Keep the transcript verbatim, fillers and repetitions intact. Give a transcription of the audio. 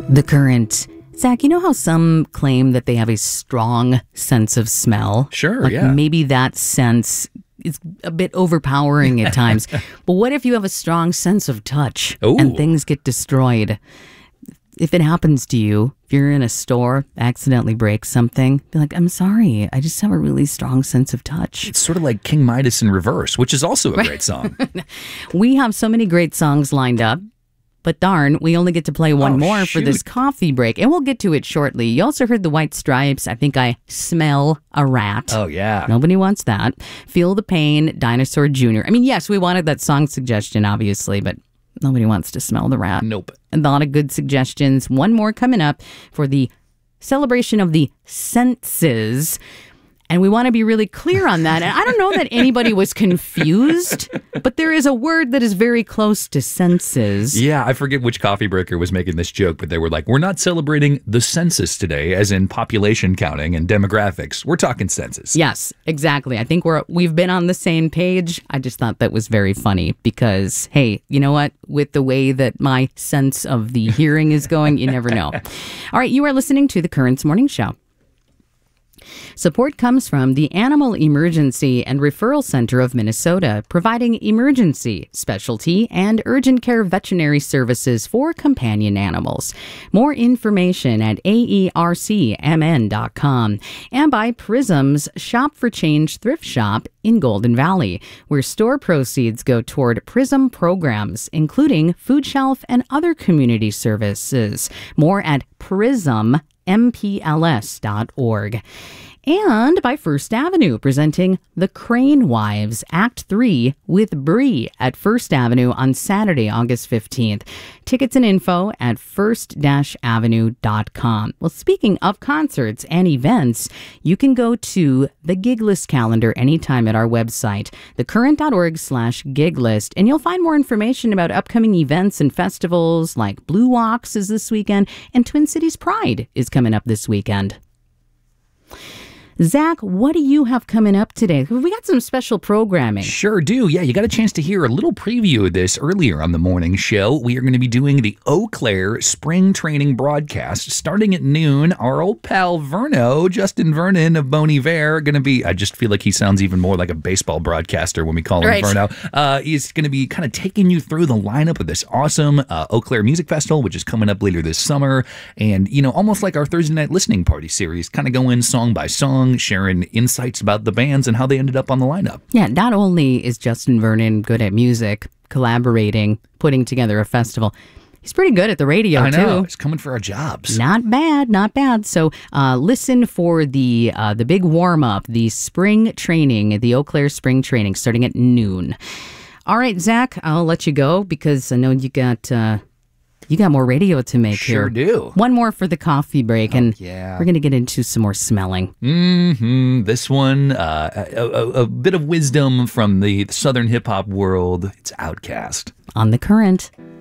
The Current. Zach, you know how some claim that they have a strong sense of smell? Sure, like yeah. Maybe that sense is a bit overpowering at times. But what if you have a strong sense of touch Ooh. and things get destroyed? If it happens to you, if you're in a store, accidentally break something, be like, I'm sorry, I just have a really strong sense of touch. It's sort of like King Midas in reverse, which is also a great song. We have so many great songs lined up. But darn, we only get to play one Oh, more shoot. for this coffee break, and we'll get to it shortly. You also heard the White Stripes. I think I smell a rat. Oh, yeah. Nobody wants that. Feel the Pain, Dinosaur Junior I mean, yes, we wanted that song suggestion, obviously, but nobody wants to smell the rat. Nope. A lot of good suggestions. One more coming up for the celebration of the senses. And we want to be really clear on that. And I don't know that anybody was confused, but there is a word that is very close to senses. Yeah, I forget which coffee breaker was making this joke, but they were like, we're not celebrating the census today, as in population counting and demographics. We're talking census. Yes, exactly. I think we're, we've been on the same page. I just thought that was very funny because, hey, you know what? With the way that my sense of the hearing is going, you never know. All right, you are listening to The Currents Morning Show. Support comes from the Animal Emergency and Referral Center of Minnesota, providing emergency, specialty, and urgent care veterinary services for companion animals. More information at A E R C M N dot com. And by Prism's Shop for Change thrift shop in Golden Valley, where store proceeds go toward Prism programs, including food shelf and other community services. More at Prism M P L S dot org. And by First Avenue, presenting The Crane Wives, Act three with Brie at First Avenue on Saturday, August fifteenth. Tickets and info at first avenue dot com. Well, speaking of concerts and events, you can go to the gig list calendar anytime at our website, thecurrent.org slash gig list, and you'll find more information about upcoming events and festivals like Blue Walks is this weekend, and Twin Cities Pride is coming up this weekend. Zach, what do you have coming up today? We got some special programming. Sure do. Yeah, you got a chance to hear a little preview of this earlier on the morning show. We are going to be doing the Eau Claire Spring Training broadcast starting at noon. Our old pal Verno, Justin Vernon of Bon Iver, going to be, I just feel like he sounds even more like a baseball broadcaster when we call him Right. Verno. Uh, he's going to be kind of taking you through the lineup of this awesome uh, Eau Claire Music Festival, which is coming up later this summer. And, you know, almost like our Thursday night listening party series, kind of going song by song, sharing insights about the bands and how they ended up on the lineup. Yeah, not only is Justin Vernon good at music, collaborating, putting together a festival, he's pretty good at the radio, I know. too. He's coming for our jobs. Not bad, not bad. So uh, listen for the uh, the big warm-up, the spring training, the Eau Claire spring training, starting at noon. All right, Zach, I'll let you go because I know you got... Uh, You got more radio to make Sure here. do. One more for the coffee break, Oh, and yeah. we're going to get into some more smelling. Mm-hmm. This one, uh, a, a, a bit of wisdom from the southern hip-hop world. It's Outkast. On The Current.